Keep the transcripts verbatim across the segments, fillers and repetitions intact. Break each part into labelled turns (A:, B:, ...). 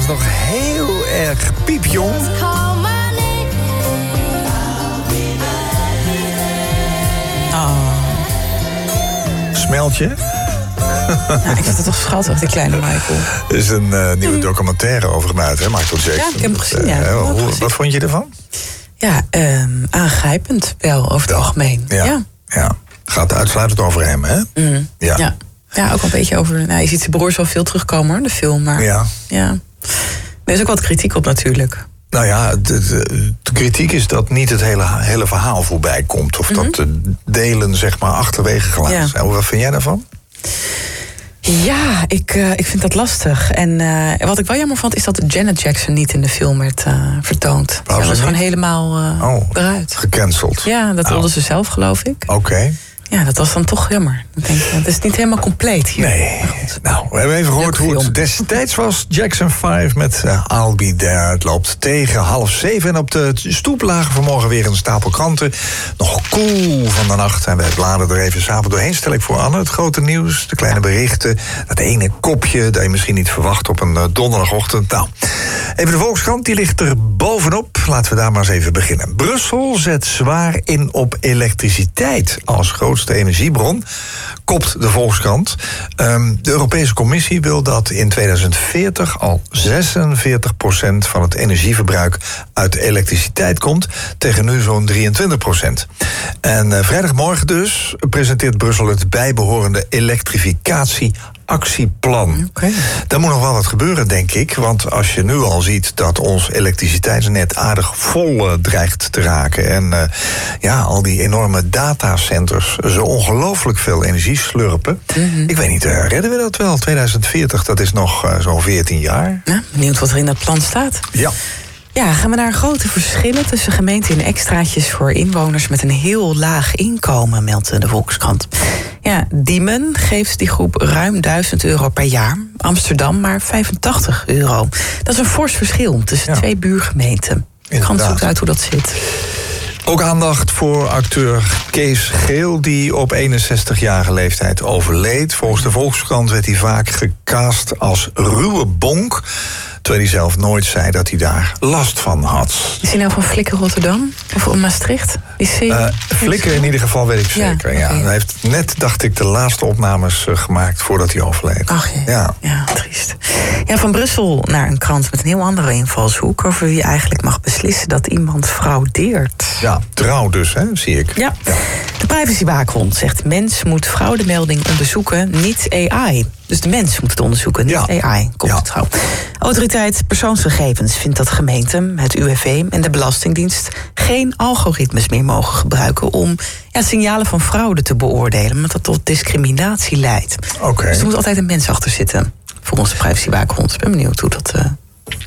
A: was nog heel erg piepjong.
B: Oh.
A: Smeltje.
B: Nou, ik vind het toch schattig, die kleine Michael.
A: Er is een uh, nieuwe documentaire over gemaakt, hè, Michael Jackson.
B: Ja, ik heb hem gezien, ja.
A: Uh, hoe,
B: gezien.
A: Wat vond je ervan?
B: Ja, um, aangrijpend wel, over het ja. algemeen.
A: Ja.
B: Ja.
A: ja. Gaat uitsluitend over hem, hè?
B: Mm.
A: Ja.
B: ja. Ja, ook een beetje over... Nou, je ziet zijn broers wel veel terugkomen, hoor, de film. Maar
A: ja.
B: ja. Er is ook wat kritiek op, natuurlijk.
A: Nou ja, de, de, de kritiek is dat niet het hele, hele verhaal voorbij komt. Of mm-hmm. dat de delen, zeg maar, achterwege gelaten ja. zijn. Wat vind jij daarvan?
B: Ja, ik, uh, ik vind dat lastig. En uh, wat ik wel jammer vond, is dat Janet Jackson niet in de film werd uh, vertoond. Ze was gewoon helemaal uh,
A: oh,
B: eruit.
A: Gecanceld.
B: Ja, dat wilde oh. ze zelf, geloof ik.
A: Oké. Okay.
B: Ja, dat was dan toch jammer. Ik denk, het is niet helemaal compleet hier.
A: Nee. Nou, we hebben even gehoord hoe het destijds was. Jackson vijf met uh, I'll Be There. Het loopt tegen half zeven. En op de stoep lagen vanmorgen weer een stapel kranten. Nog koel van de nacht. En wij bladeren er even samen doorheen. Stel ik voor Anne, het grote nieuws, de kleine berichten. Dat ene kopje dat je misschien niet verwacht op een uh, donderdagochtend. Nou, even de Volkskrant, die ligt er bovenop. Laten we daar maar eens even beginnen. Brussel zet zwaar in op elektriciteit als grootste energiebron, kopt de Volkskrant. Um, de Europese Commissie wil dat in tweeduizend veertig al zesenveertig procent van het energieverbruik uit elektriciteit komt, tegen nu zo'n drieëntwintig procent. En uh, vrijdagmorgen dus presenteert Brussel het bijbehorende elektrificatie actieplan. Okay. Daar moet nog wel wat gebeuren, denk ik. Want als je nu al ziet dat ons elektriciteitsnet aardig vol uh, dreigt te raken. En uh, ja, al die enorme datacenters zo ongelooflijk veel energie slurpen. Mm-hmm. Ik weet niet, uh, redden we dat wel? tweeduizend veertig, dat is nog uh, zo'n veertien jaar.
B: Ja, benieuwd wat er in dat plan staat.
A: Ja.
B: Ja, gaan we naar grote verschillen tussen gemeenten en extraatjes voor inwoners met een heel laag inkomen, meldt de Volkskrant. Ja, Diemen geeft die groep ruim duizend euro per jaar. Amsterdam maar vijfentachtig euro. Dat is een fors verschil tussen ja. twee buurgemeenten. Ik ga zoeken uit hoe dat zit.
A: Ook aandacht voor acteur Kees Geel, die op eenenzestigjarige leeftijd overleed. Volgens de Volkskrant werd hij vaak gecast als ruwe bonk, terwijl hij zelf nooit zei dat hij daar last van had.
B: Is hij nou van Flikker Rotterdam? Of van Maastricht?
A: Uh, Flikker in ieder geval weet ik zeker. Ja, okay. ja. Hij heeft net, dacht ik, de laatste opnames uh, gemaakt voordat hij overleed.
B: Ach ja. Ja. ja, triest. Ja, van Brussel naar een krant met een heel andere invalshoek over wie eigenlijk mag beslissen dat iemand fraudeert.
A: Ja, trouw dus, hè, zie ik.
B: Ja. ja. De privacywaakhond zegt mens moet fraudemelding onderzoeken, niet A I. Dus de mens moet het onderzoeken, niet ja. A I. Komt ja. het trouw. Autoriteit Persoonsgegevens vindt dat gemeenten, het U W V en de Belastingdienst geen algoritmes meer mogen gebruiken om ja, signalen van fraude te beoordelen, omdat dat tot discriminatie leidt.
A: Okay.
B: Dus er moet altijd een mens achter zitten. Volgens de privacywaakhond. Ik ben benieuwd hoe dat uh,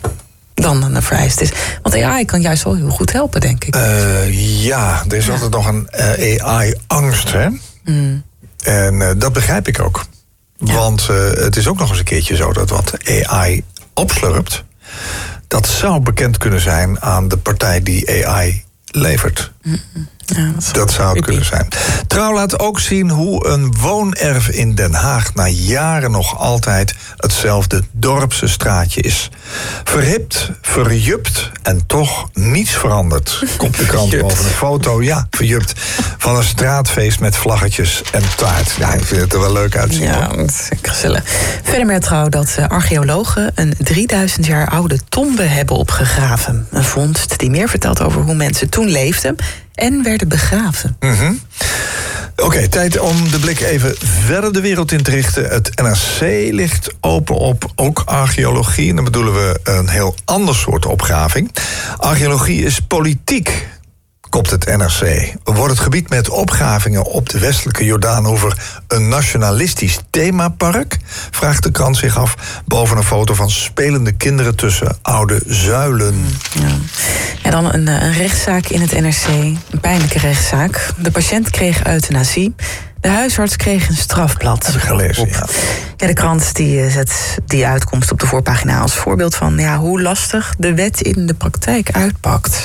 B: dan een vereist is. Want A I kan juist wel heel goed helpen, denk ik.
A: Uh, ja, er is ja. altijd nog een uh, A I-angst, hè? Mm. En uh, dat begrijp ik ook. Ja. Want uh, het is ook nog eens een keertje zo dat wat A I opslurpt, dat zou bekend kunnen zijn aan de partij die A I levert. Mm-hmm. Ja, dat, dat zou het kunnen zijn. Trouw laat ook zien hoe een woonerf in Den Haag na jaren nog altijd hetzelfde dorpse straatje is. Verhipt, verjupt en toch niets veranderd. Komt de krant over een foto, ja, verjupt, van een straatfeest met vlaggetjes en taart. Ja, ik vind het er wel leuk uitzien.
B: Ja, dat is gezellig. Verder meer Trouw dat archeologen een drieduizend jaar oude tombe hebben opgegraven. Een vondst die meer vertelt over hoe mensen toen leefden en werden begraven.
A: Mm-hmm. Oké, okay, tijd om de blik even verder de wereld in te richten. Het N R C ligt open op ook archeologie. En dan bedoelen we een heel ander soort opgraving. Archeologie is politiek, kopt het N R C. Wordt het gebied met opgravingen op de westelijke Jordaanoever een nationalistisch themapark? Vraagt de krant zich af boven een foto van spelende kinderen tussen oude zuilen.
B: Ja. En dan een, een rechtszaak in het N R C, een pijnlijke rechtszaak. De patiënt kreeg euthanasie. De huisarts kreeg een strafblad.
A: Dat heb ik gelezen, ja.
B: Ja, de krant die zet die uitkomst op de voorpagina als voorbeeld van ja, hoe lastig de wet in de praktijk uitpakt.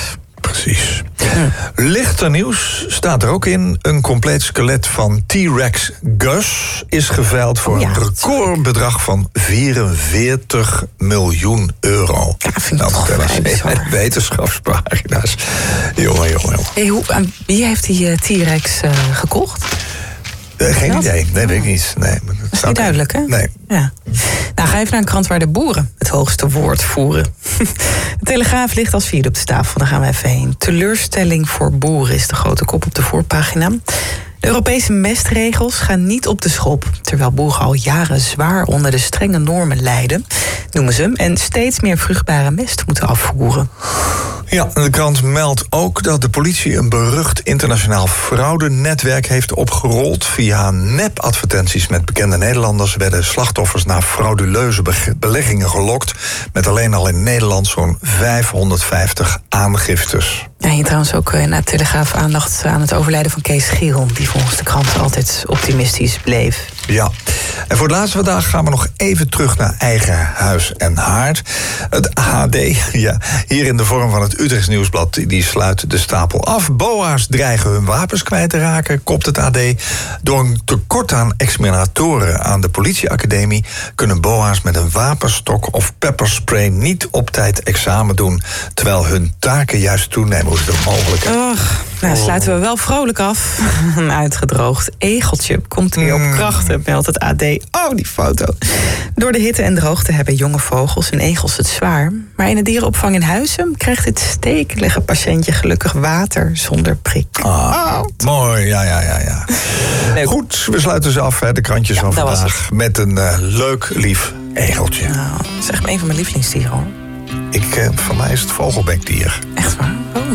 A: precies. Ja. Lichter nieuws staat er ook in. Een compleet skelet van T-Rex Gus is geveild voor ja, een recordbedrag van vierenveertig miljoen euro.
B: Ja, vind
A: nou,
B: ik
A: dat zijn wetenschapspagina's. Jongen, jongen, jongen.
B: Hey, hoe, uh, wie heeft die uh, T-Rex uh, gekocht?
A: Uh, geen idee, nee, weet ik niet. Nee,
B: dat is niet duidelijk, hè?
A: Nee.
B: Ja. Nou, ga even naar een krant waar de boeren het hoogste woord voeren. De Telegraaf ligt als vierde op de tafel, daar gaan we even heen. Teleurstelling voor boeren is de grote kop op de voorpagina. De Europese mestregels gaan niet op de schop, terwijl boeren al jaren zwaar onder de strenge normen lijden, noemen ze hem, en steeds meer vruchtbare mest moeten afvoeren.
A: Ja, de krant meldt ook dat de politie een berucht internationaal fraudenetwerk heeft opgerold. Via nepadvertenties met bekende Nederlanders werden slachtoffers naar frauduleuze beleggingen gelokt, met alleen al in Nederland zo'n vijfhonderdvijftig aangiftes.
B: Ja, hier trouwens ook na de Telegraaf aandacht aan het overlijden van Kees Giel, die volgens de krant altijd optimistisch bleef.
A: Ja, en voor de laatste vandaag gaan we nog even terug naar eigen huis en haard. Het A H D, ja, hier in de vorm van het Utrechts Nieuwsblad, die sluit de stapel af. B O A's dreigen hun wapens kwijt te raken, kopt het A D. Door een tekort aan examinatoren aan de politieacademie kunnen B O A's met een wapenstok of pepperspray niet op tijd examen doen, terwijl hun taken juist toenemen. Hoe is dat mogelijk?
B: Och, nou, sluiten we wel vrolijk af. Een uitgedroogd egeltje komt weer op krachten, meldt het A D. Oh, die foto. Door de hitte en droogte hebben jonge vogels en egels het zwaar. Maar in de dierenopvang in Huizen krijgt dit stekelige patiëntje gelukkig water zonder prik.
A: Ah, oh. Mooi, ja, ja, ja. ja. Leuk. Goed, we sluiten ze af, hè, de krantjes ja, van vandaag. Met een uh, leuk, lief egeltje.
B: Nou, dat is echt een van mijn lievelingsdieren, hoor.
A: Ik, uh, voor mij is het vogelbekdier.
B: Echt waar? Oh.